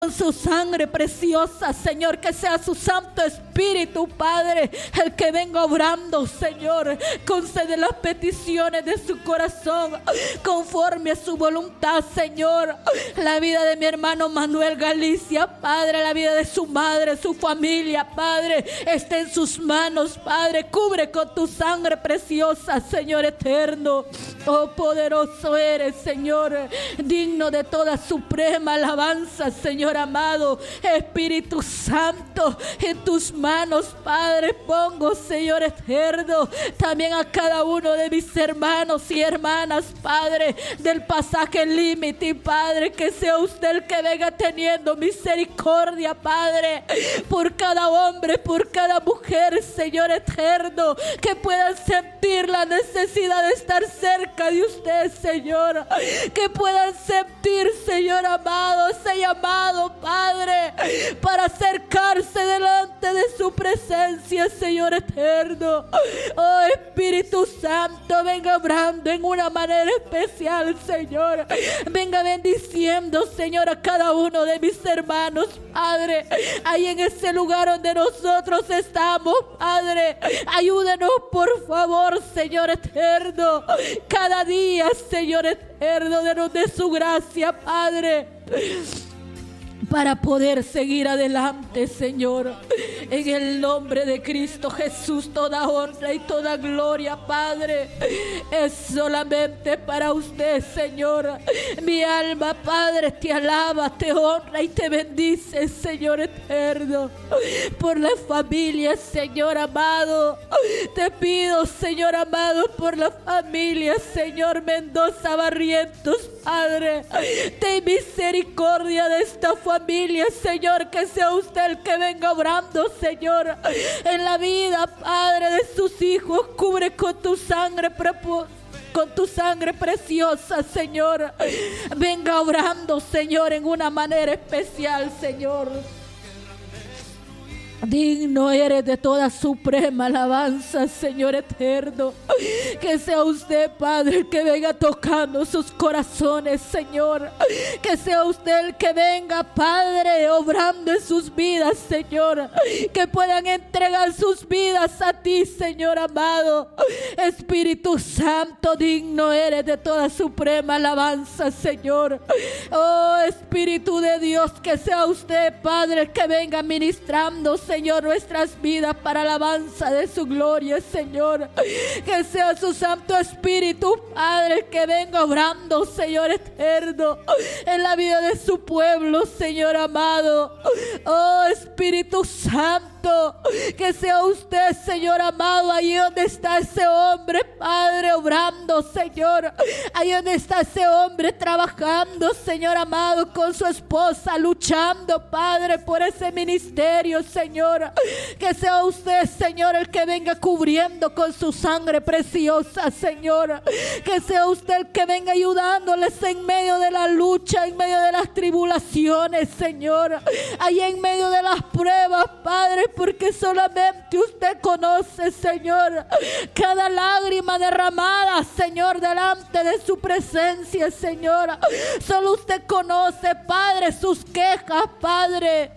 con su sangre preciosa, Señor, que sea su Santo Espíritu, Padre, el que venga obrando, Señor. Concede las peticiones de su corazón conforme a su voluntad, Señor. La vida de mi hermano Manuel Galicia, Padre, la vida de su madre, su familia, Padre, está en sus manos, Padre. Cubre con tu sangre preciosa, Señor eterno. Oh, poderoso eres, Señor, digno de toda suprema alabanza, Señor amado. Espíritu Santo, en tus manos, Padre, pongo, Señor eterno, también a cada uno de mis hermanos y hermanas, Padre, del pasaje límite, Padre, que sea usted el que venga teniendo misericordia, Padre, por cada hombre, por cada mujer, Señor eterno, que puedan sentir la necesidad de estar cerca de usted, Señor, que puedan sentir, Señor amado, ese llamado, Padre, para acercarse delante de su presencia, Señor eterno. Oh, Espíritu Santo, venga obrando en una manera especial, Señor. Venga bendiciendo, Señor, a cada uno de mis hermanos, Padre, ahí en ese lugar donde nosotros estamos, Padre. Ayúdenos, por favor, Señor eterno, cada día, Señor eterno, denos de su gracia, Padre, para poder seguir adelante, Señor. En el nombre de Cristo Jesús, toda honra y toda gloria, Padre, es solamente para usted, Señor. Mi alma, Padre, te alaba, te honra y te bendice, Señor eterno. Por la familia, Señor amado, te pido, Señor amado, por la familia, Señor Mendoza Barrientos, Padre, ten misericordia de esta familia, Señor, que sea usted el que venga obrando, Señor, en la vida, Padre, de sus hijos. Cubre con tu sangre preciosa, Señor. Venga obrando, Señor, en una manera especial, Señor. Digno eres de toda suprema alabanza, Señor eterno. Que sea usted, Padre, el que venga tocando sus corazones, Señor. Que sea usted el que venga, Padre, obrando en sus vidas, Señor. Que puedan entregar sus vidas a ti, Señor amado. Espíritu Santo, digno eres de toda suprema alabanza, Señor. Oh, Espíritu de Dios, que sea usted, Padre, el que venga ministrando, Señor, nuestras vidas para alabanza de su gloria, Señor. Que sea su Santo Espíritu, Padre, que venga obrando, Señor eterno, en la vida de su pueblo, Señor amado. Oh, Espíritu Santo, que sea usted, Señor amado, ahí donde está ese hombre, Padre, obrando, Señor. Ahí donde está ese hombre trabajando, Señor amado, con su esposa, luchando, Padre, por ese ministerio, Señor. Que sea usted, Señor, el que venga cubriendo con su sangre preciosa, Señor. Que sea usted el que venga ayudándoles en medio de la lucha, en medio de las tribulaciones, Señor. Ahí en medio de las pruebas, Padre, porque solamente usted conoce, Señor, cada lágrima derramada, Señor, delante de su presencia, Señor. Solo usted conoce, Padre, sus quejas, Padre.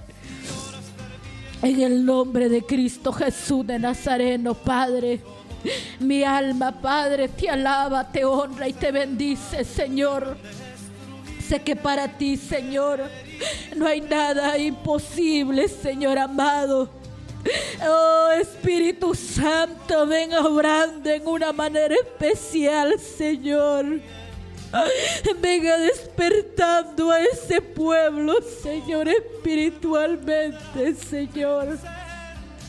En el nombre de Cristo Jesús de Nazareno, Padre, mi alma, Padre, te alaba, te honra y te bendice, Señor. Sé que para ti, Señor, no hay nada imposible, Señor amado. Oh, Espíritu Santo, ven obrando en una manera especial, Señor. Venga despertando a ese pueblo, Señor, espiritualmente, Señor.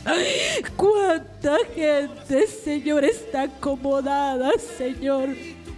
Cuánta gente, Señor, está acomodada, Señor,